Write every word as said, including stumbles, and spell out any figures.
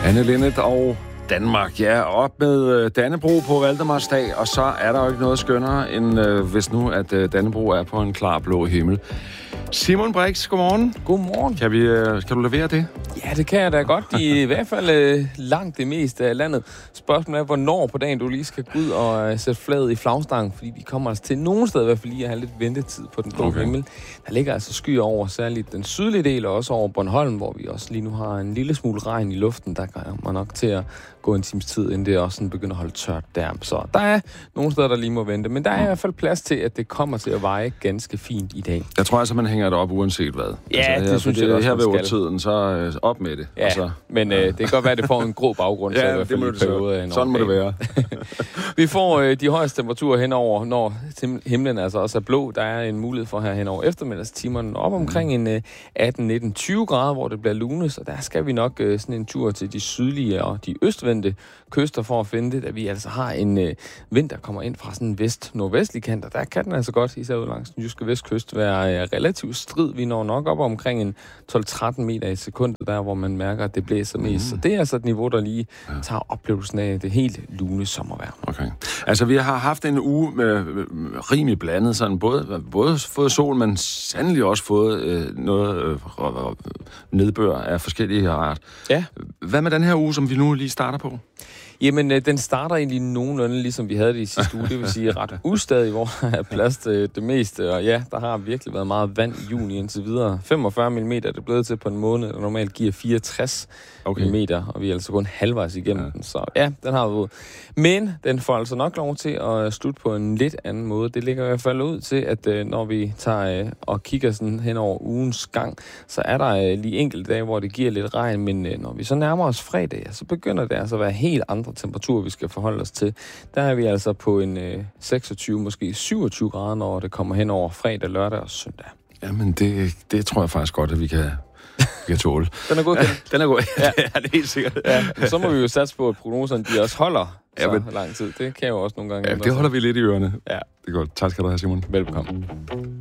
Anne Linnet og Danmark. Ja, op med Dannebrog på Valdemarsdag, og så er der jo ikke noget skønnere, end øh, hvis nu, at øh, Dannebrog er på en klar blå himmel. Simon Brix, godmorgen. Godmorgen. Kan, vi, øh, kan du levere det? Ja, det kan jeg da godt. I, i hvert fald øh, langt det meste af landet. Spørgsmålet er, hvornår på dagen du lige skal gå ud og øh, sætte flaget i flagstangen, fordi vi kommer altså til nogle steder i hvert fald lige at have lidt ventetid på den blå okay. himmel. Der ligger altså skyer over, særligt den sydlige del, og også over Bornholm, hvor vi også lige nu har en lille smule regn i luften. Der kommer nok til at gå en times tid, inden det også sådan begynder at holde tørt der. Så der er nogle steder, der lige må vente, men der er i hvert fald plads til, at det kommer til at veje ganske fint i dag. Jeg tror altså, man hænger det op uanset hvad. Ja, altså, det synes jeg også, her man ved tiden, så øh, op med det. Ja, altså, men øh, det kan godt være, at det får en grå baggrund. Ja, så i hvert fald det må det så. Sådan må det være. Vi får øh, de højeste temperaturer henover, når himlen altså også er blå. Der er en mulighed for her henover eftermiddagstimerne op omkring en øh, atten, nitten, tyve grader, hvor det bliver lunet. Så der skal vi nok øh, sådan en tur til de sydlige og de østvendte kyster for at finde det, da vi altså har en øh, vind, der kommer ind fra sådan en vest-nordvestlig kant, og der kan den altså godt, især ud langs den jyske vestkyst, være øh, relativt strid. Vi når nok op omkring en tolv til tretten meter i sekundet, der hvor man mærker, at det blæser mest. Mm. Så det er altså et niveau, der lige tager oplevelsen af det helt lune sommervejr. Okay. Altså, vi har haft en uge med rimelig blandet, sådan både, både fået sol, men sandelig også fået øh, noget øh, nedbør af forskellige art. Ja. Hvad med den her uge, som vi nu lige starter på? Jamen, øh, den starter egentlig nogenlunde, ligesom vi havde det i sidste uge. Det vil sige ret ustadig, hvor der er plads til det meste. Og ja, der har virkelig været meget vand i juni indtil videre. femogfyrre millimeter er det blevet til på en måned, der normalt giver fireogtres okay. millimeter, og vi er altså kun halvvejs igennem ja. den. Så ja, den har været. Men den får altså nok lov til at slutte på en lidt anden måde. Det ligger i hvert fald ud til, at øh, når vi tager øh, og kigger sådan hen over ugens gang, så er der øh, lige enkelte dage, hvor det giver lidt regn, men øh, når vi så nærmer os fredag, så begynder det altså at være helt andre temperaturer, vi skal forholde os til. Der er vi altså på en øh, seksogtyve, måske syvogtyve grader, når det kommer hen over fredag, lørdag og søndag. Jamen, det, det tror jeg faktisk godt, at vi kan, vi kan tåle. Den er god, ja, den er god. Ja, det er det helt sikkert. Ja, så må vi jo satse på, at prognoserne de også holder så ja, men, lang tid. Det kan jo også nogle gange. Ja, det holder vi lidt i ørerne. Ja. Det er godt. Tak skal du have, Simon. Velbekomme.